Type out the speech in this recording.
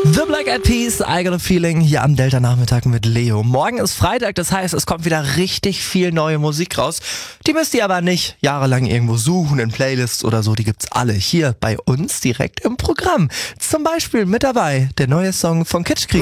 The Black Eyed Peas, I Got a Feeling, hier am Delta-Nachmittag mit Leo. Morgen ist Freitag, das heißt, es kommt wieder richtig viel neue Musik raus. Die müsst ihr aber nicht jahrelang irgendwo suchen in Playlists oder so, die gibt's alle hier bei uns direkt im Programm. Zum Beispiel mit dabei der neue Song von Kitschkrieg.